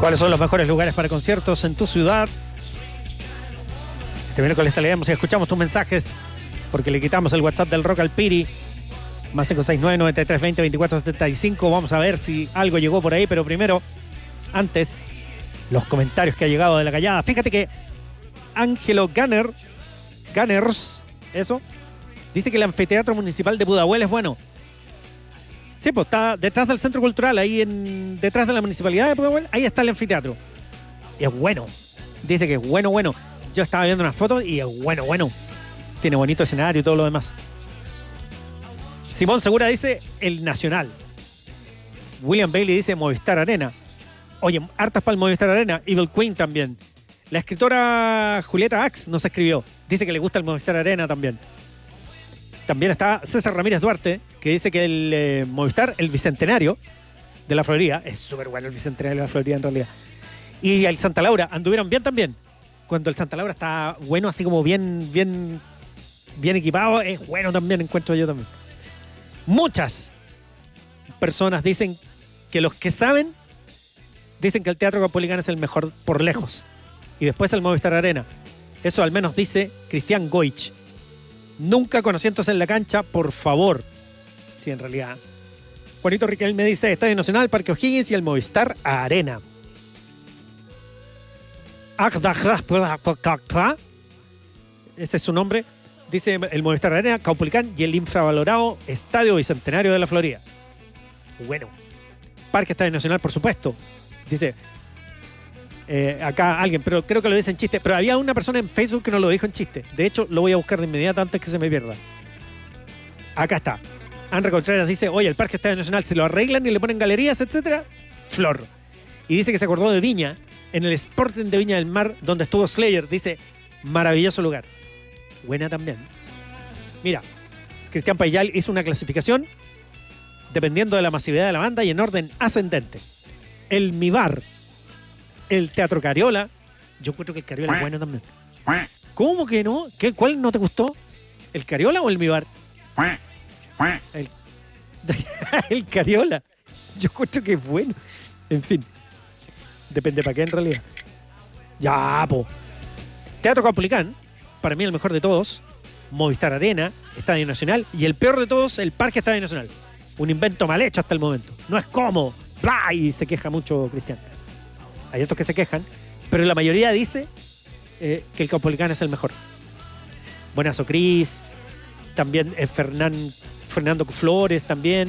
¿Cuáles son los mejores lugares para conciertos en tu ciudad? Este miércoles te leemos y escuchamos tus mensajes porque le quitamos el WhatsApp del Rock al Piri. Más 569-9320-2475. Vamos a ver si algo llegó por ahí, pero primero, antes, los comentarios que ha llegado de la callada. Fíjate que Ángelo Gunners, eso, dice que el anfiteatro municipal de Pudahuel es bueno. Sí, pues está detrás del centro cultural, ahí detrás de la municipalidad de Pudahuel, ahí está el anfiteatro. Y es bueno. Dice que es bueno. Yo estaba viendo unas fotos y es bueno. Tiene bonito escenario y todo lo demás. Simón Segura dice el Nacional. William Bailey dice Movistar Arena. Oye, hartas para el Movistar Arena. Evil Queen también. La escritora Julieta Ax nos escribió. Dice que le gusta el Movistar Arena también. También está César Ramírez Duarte, que dice que el Movistar, el Bicentenario de la Florida, es súper bueno el Bicentenario de la Florida en realidad. Y el Santa Laura anduvieron bien también. Cuando el Santa Laura está bueno, así como bien equipado, es bueno también, encuentro yo también. Muchas personas dicen que los que saben dicen que el Teatro Caupolicán es el mejor por lejos. Y después el Movistar Arena. Eso al menos dice Cristian Goich. Nunca con asientos en la cancha, por favor. Sí, en realidad. Juanito Riquelme me dice Estadio Nacional, Parque O'Higgins y el Movistar Arena. Ese es su nombre. Dice el Movistar Arena, Caupolicán y el infravalorado Estadio Bicentenario de la Florida. Bueno. Parque Estadio Nacional, por supuesto. Dice acá alguien, pero creo que lo dice en chiste. Pero había una persona en Facebook que no lo dijo en chiste. De hecho, lo voy a buscar de inmediato antes que se me pierda. Acá está. André Contreras dice, oye, el Parque Estadio Nacional se lo arreglan y le ponen galerías, etcétera. Flor. Y dice que se acordó de Viña, en el Sporting de Viña del Mar, donde estuvo Slayer. Dice, maravilloso lugar. Buena también. Mira, Cristian Payal hizo una clasificación dependiendo de la masividad de la banda y en orden ascendente. El Mibar, el Teatro Cariola. Yo creo que el Cariola es bueno también. ¿Cómo que no? ¿Cuál no te gustó? ¿El Cariola o el Mibar? El Cariola. Yo creo que es bueno. En fin. Depende para qué en realidad. Ya, po. Teatro Caupolicán, para mí el mejor de todos. Movistar Arena, Estadio Nacional. Y el peor de todos, el Parque Estadio Nacional. Un invento mal hecho hasta el momento. No es cómodo. ¡Blah! Y se queja mucho Cristian. Hay otros que se quejan, pero la mayoría dice que el Caupolicán es el mejor. Buenazo Cris, también Fernando Flores también.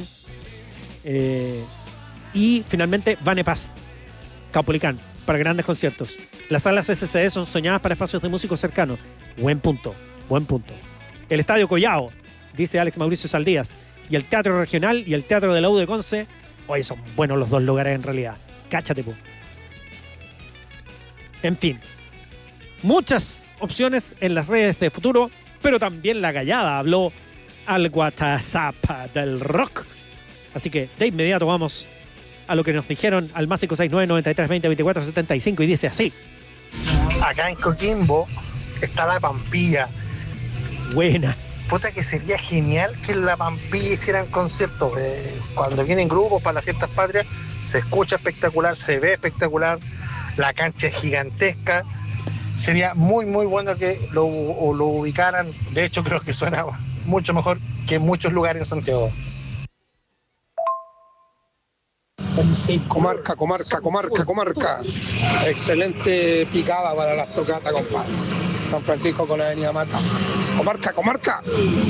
Y finalmente Vane Paz, Caupolicán, para grandes conciertos. Las salas SCD son soñadas para espacios de músicos cercanos. Buen punto. El Estadio Collao, dice Alex Mauricio Saldías. Y el Teatro Regional y el Teatro de la U de Conce. Oye, son buenos los dos lugares en realidad. Cáchate, po. En fin, muchas opciones en las redes de Futuro, pero también la Callada habló al WhatsApp del rock. Así que de inmediato vamos a lo que nos dijeron al más 569-9320-2475 y dice así. Acá en Coquimbo está la Pampilla. Buena. Puta que sería genial que en la Pampilla hicieran conciertos. Cuando vienen grupos para las fiestas patrias, se escucha espectacular, se ve espectacular. La cancha es gigantesca. Sería muy bueno que lo ubicaran. De hecho, creo que suena mucho mejor que en muchos lugares en Santiago. Comarca. Excelente picada para las tocatas, compadre. San Francisco con la Avenida Mata. Comarca.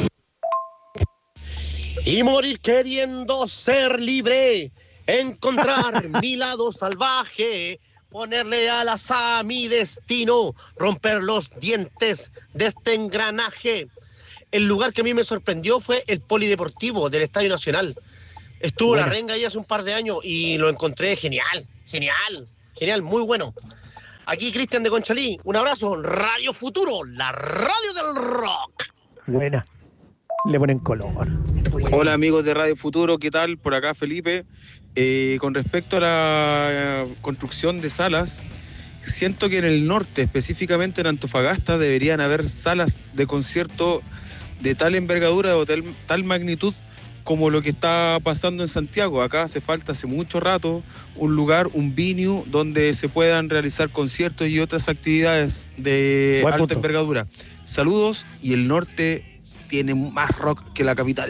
Y morir queriendo ser libre, encontrar mi lado salvaje, ponerle alas a mi destino, romper los dientes de este engranaje. El lugar que a mí me sorprendió fue el Polideportivo del Estadio Nacional. Estuvo en la Renga ahí hace un par de años y lo encontré genial, muy bueno. Aquí Cristian de Conchalí, un abrazo, Radio Futuro, la radio del rock. Buena, le ponen color. Hola amigos de Radio Futuro, ¿qué tal? Por acá Felipe. Con respecto a la construcción de salas, siento que en el norte, específicamente en Antofagasta, deberían haber salas de concierto de tal envergadura o tal magnitud como lo que está pasando en Santiago. Acá hace falta hace mucho rato un lugar, un venue donde se puedan realizar conciertos y otras actividades de Buen alta punto. envergadura. Saludos, y el norte tiene más rock que la capital.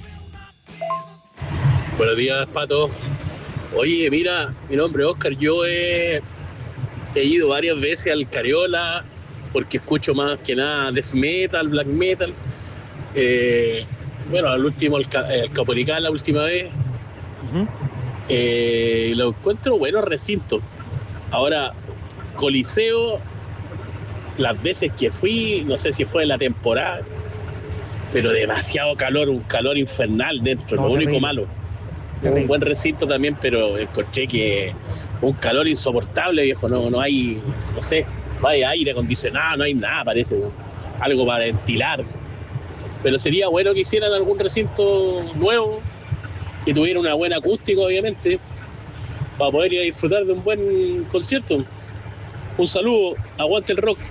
Buenos días, Pato. Oye, mira, mi nombre es Oscar. Yo he ido varias veces al Cariola porque escucho más que nada death metal, black metal. Bueno, al último, el Capolicán la última vez. Ujú. Lo encuentro buenos recintos. Ahora, Coliseo, las veces que fui, no sé si fue en la temporada, pero demasiado calor, un calor infernal dentro, No, lo único terrible. malo. Terrible. Un buen recinto también, pero encontré que un calor insoportable, viejo. No hay, no sé, no hay aire acondicionado, no hay nada, parece, algo para ventilar. Pero sería bueno que hicieran algún recinto nuevo, que tuviera una buena acústica, obviamente, para poder ir a disfrutar de un buen concierto. Un saludo, aguante el rock.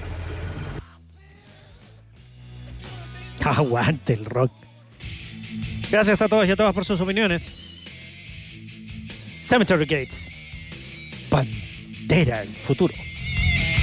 Aguante el rock. Gracias a todos y a todas por sus opiniones. Cemetery Gates. Bandera del futuro.